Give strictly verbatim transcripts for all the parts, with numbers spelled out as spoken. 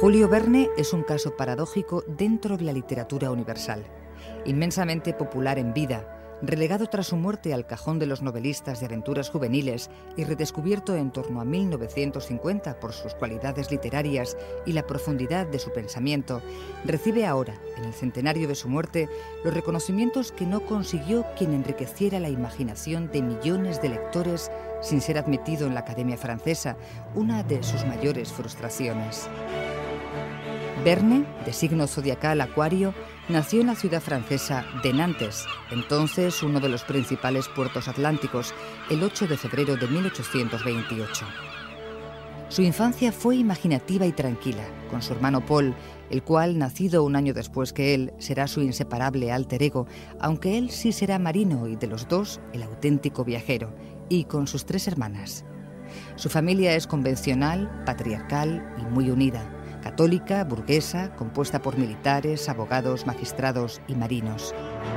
Julio Verne es un caso paradójico dentro de la literatura universal. Inmensamente popular en vida, relegado tras su muerte al cajón de los novelistas de aventuras juveniles y redescubierto en torno a mil novecientos cincuenta por sus cualidades literarias y la profundidad de su pensamiento, recibe ahora, en el centenario de su muerte, los reconocimientos que no consiguió quien enriqueciera la imaginación de millones de lectores sin ser admitido en la Academia Francesa, una de sus mayores frustraciones. Verne, de signo zodiacal Acuario, nació en la ciudad francesa de Nantes, entonces uno de los principales puertos atlánticos, el ocho de febrero de mil ochocientos veintiocho. Su infancia fue imaginativa y tranquila, con su hermano Paul, el cual, nacido un año después que él, será su inseparable alter ego, aunque él sí será marino y de los dos, el auténtico viajero, y con sus tres hermanas. Su familia es convencional, patriarcal y muy unida. Católica, burguesa, compuesta por militares, abogados, magistrados y marinos.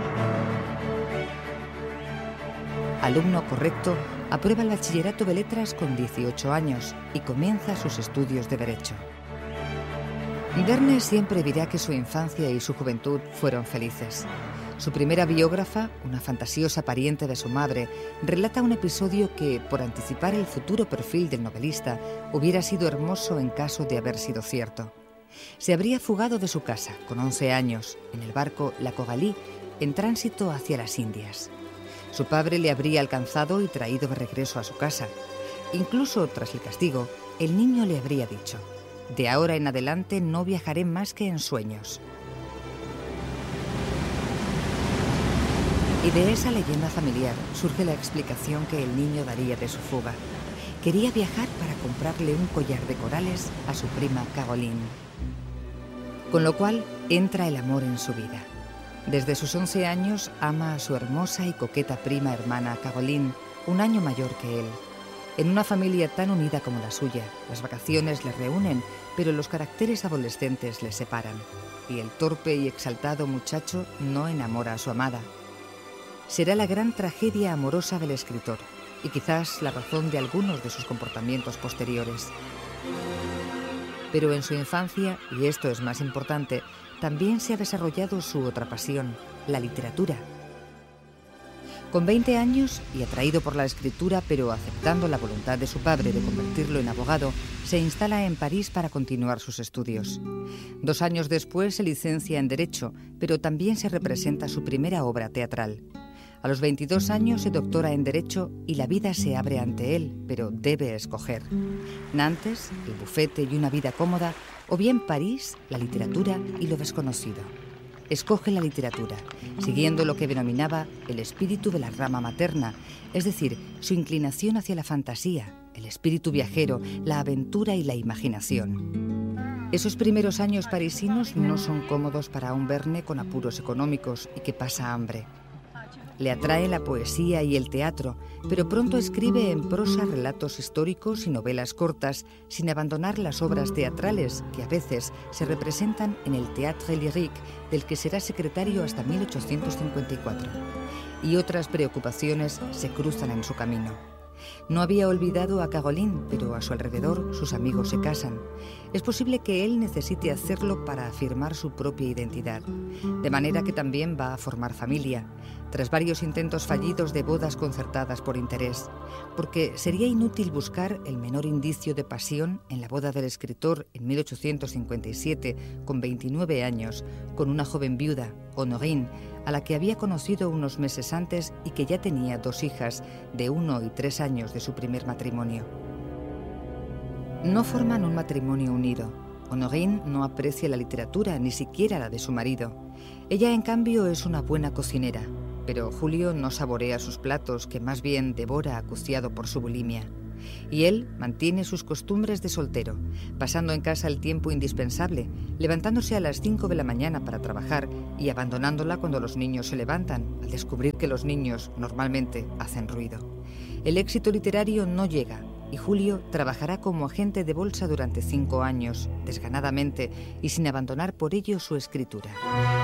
Alumno correcto, aprueba el bachillerato de letras con dieciocho años y comienza sus estudios de derecho. Verne siempre dirá que su infancia y su juventud fueron felices. Su primera biógrafa, una fantasiosa pariente de su madre, relata un episodio que, por anticipar el futuro perfil del novelista, hubiera sido hermoso en caso de haber sido cierto. Se habría fugado de su casa, con once años, en el barco La Coralie, en tránsito hacia las Indias. Su padre le habría alcanzado y traído de regreso a su casa. Incluso tras el castigo, el niño le habría dicho: «De ahora en adelante no viajaré más que en sueños». Y de esa leyenda familiar surge la explicación que el niño daría de su fuga. Quería viajar para comprarle un collar de corales a su prima Caroline. Con lo cual entra el amor en su vida. Desde sus once años ama a su hermosa y coqueta prima hermana Caroline, un año mayor que él. En una familia tan unida como la suya, las vacaciones les reúnen, pero los caracteres adolescentes les separan. Y el torpe y exaltado muchacho no enamora a su amada. Será la gran tragedia amorosa del escritor y quizás la razón de algunos de sus comportamientos posteriores. Pero en su infancia, y esto es más importante, también se ha desarrollado su otra pasión, la literatura. Con veinte años, y atraído por la escritura, pero aceptando la voluntad de su padre de convertirlo en abogado, se instala en París para continuar sus estudios. Dos años después se licencia en Derecho, pero también se representa su primera obra teatral. A los veintidós años se doctora en Derecho y la vida se abre ante él, pero debe escoger. Nantes, el bufete y una vida cómoda, o bien París, la literatura y lo desconocido. Escoge la literatura, siguiendo lo que denominaba el espíritu de la rama materna, es decir, su inclinación hacia la fantasía, el espíritu viajero, la aventura y la imaginación. Esos primeros años parisinos no son cómodos para un Verne con apuros económicos y que pasa hambre. Le atrae la poesía y el teatro, pero pronto escribe en prosa relatos históricos y novelas cortas, sin abandonar las obras teatrales que a veces se representan en el Théâtre Lyrique, del que será secretario hasta mil ochocientos cincuenta y cuatro. Y otras preocupaciones se cruzan en su camino. No había olvidado a Caroline, pero a su alrededor sus amigos se casan. Es posible que él necesite hacerlo para afirmar su propia identidad, de manera que también va a formar familia, tras varios intentos fallidos de bodas concertadas por interés, porque sería inútil buscar el menor indicio de pasión en la boda del escritor en mil ochocientos cincuenta y siete, con veintinueve años, con una joven viuda, Honorine, a la que había conocido unos meses antes y que ya tenía dos hijas de uno y tres años de su primer matrimonio. No forman un matrimonio unido. Honorine no aprecia la literatura, ni siquiera la de su marido. Ella, en cambio, es una buena cocinera, pero Julio no saborea sus platos, que más bien devora acuciado por su bulimia. Y él mantiene sus costumbres de soltero, pasando en casa el tiempo indispensable, levantándose a las cinco de la mañana para trabajar y abandonándola cuando los niños se levantan, al descubrir que los niños normalmente hacen ruido. El éxito literario no llega, y Julio trabajará como agente de bolsa durante cinco años, desganadamente y sin abandonar por ello su escritura.